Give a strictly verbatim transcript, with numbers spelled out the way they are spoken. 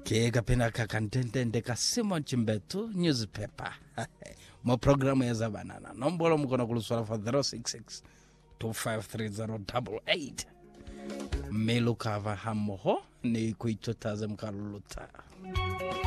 ke kapena kakantende ka Simon Chimbetu newspaper mo programu ya zabanana nombolo mkono kuluswala for zero six six two five three zero eight eight melo kava hamoho ni kuitotaze mkaluluta.